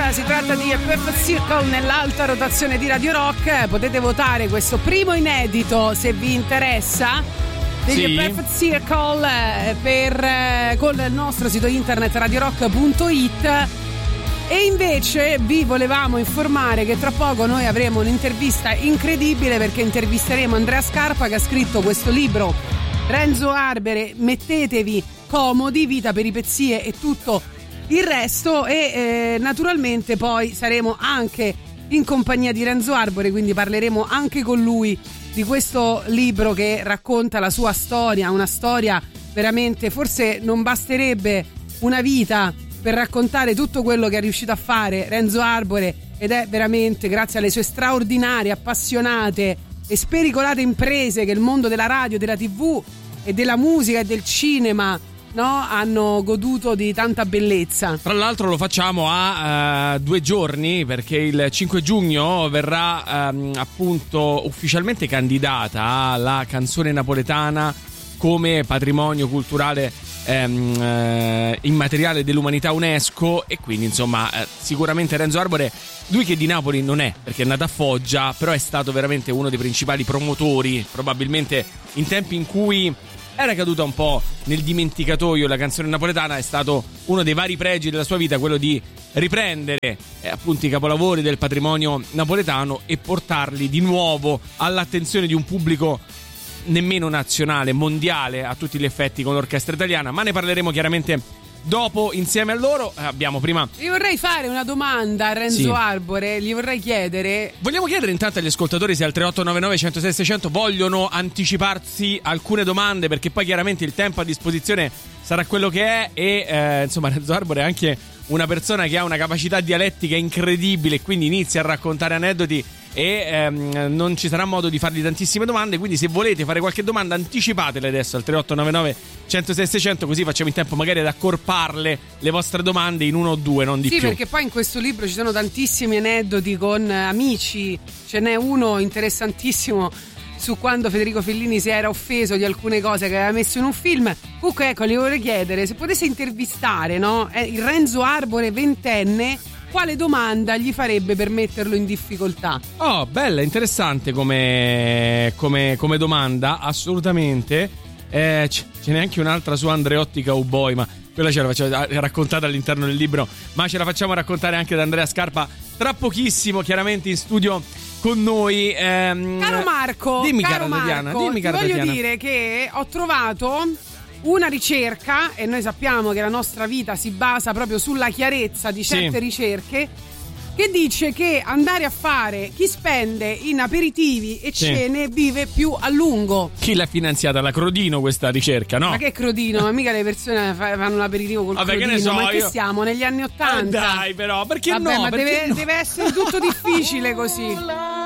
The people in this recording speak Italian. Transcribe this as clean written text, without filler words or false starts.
Si tratta di Perfect Circle nell'alta rotazione di Radio Rock. Potete votare questo primo inedito se vi interessa degli Sì. Perfect Circle con il nostro sito internet radiorock.it. E invece vi volevamo informare che tra poco noi avremo un'intervista incredibile, perché intervisteremo Andrea Scarpa, che ha scritto questo libro Renzo Arbore, mettetevi comodi, vita, peripezie e tutto il resto. E naturalmente poi saremo anche in compagnia di Renzo Arbore, quindi parleremo anche con lui di questo libro che racconta la sua storia, una storia veramente, forse non basterebbe una vita per raccontare tutto quello che è riuscito a fare Renzo Arbore, ed è veramente grazie alle sue straordinarie, appassionate e spericolate imprese che il mondo della radio, della TV e della musica e del cinema, no, hanno goduto di tanta bellezza. Tra l'altro lo facciamo a 2 giorni, perché il 5 giugno verrà appunto ufficialmente candidata la canzone napoletana come patrimonio culturale immateriale dell'umanità UNESCO, e quindi insomma sicuramente Renzo Arbore, lui che di Napoli non è, perché è nato a Foggia, però è stato veramente uno dei principali promotori, probabilmente in tempi in cui era caduta un po' nel dimenticatoio la canzone napoletana. È stato uno dei vari pregi della sua vita quello di riprendere appunto i capolavori del patrimonio napoletano e portarli di nuovo all'attenzione di un pubblico nemmeno nazionale, mondiale a tutti gli effetti, con l'orchestra italiana, ma ne parleremo chiaramente dopo insieme a loro. Abbiamo prima... Io vorrei fare una domanda a Renzo Arbore, gli vorrei chiedere... Vogliamo chiedere intanto agli ascoltatori se al 3899 106 600 vogliono anticiparsi alcune domande, perché poi chiaramente il tempo a disposizione sarà quello che è, e insomma Renzo Arbore è anche una persona che ha una capacità dialettica incredibile, quindi inizia a raccontare aneddoti e non ci sarà modo di fargli tantissime domande, quindi se volete fare qualche domanda anticipatele adesso al 3899 106 600, così facciamo in tempo magari ad accorparle le vostre domande in 1 o 2, non di più. Sì, perché poi in questo libro ci sono tantissimi aneddoti con amici. Ce n'è uno interessantissimo su quando Federico Fellini si era offeso di alcune cose che aveva messo in un film. Comunque ecco, gli vorrei chiedere se potesse intervistare, no, il Renzo Arbore ventenne, quale domanda gli farebbe per metterlo in difficoltà? Oh, bella, interessante come domanda, assolutamente. Ce n'è anche un'altra su Andreotti Cowboy, ma quella ce la facciamo raccontata all'interno del libro, ma ce la facciamo raccontare anche da Andrea Scarpa tra pochissimo, chiaramente in studio con noi. Caro Marco, dimmi, caro cara Marco, Tatiana, dimmi, cara voglio Tatiana. dire che ho trovato una ricerca, e noi sappiamo che la nostra vita si basa proprio sulla chiarezza di certe ricerche, che dice che andare a fare, chi spende in aperitivi e cene vive più a lungo. Chi l'ha finanziata? La Crodino questa ricerca, no? Ma che Crodino? Ma mica le persone fanno un aperitivo col Vabbè, Crodino. che ne so, ma che io... siamo negli anni '80? Dai, però, perché vabbè, no? ma perché deve essere tutto difficile così.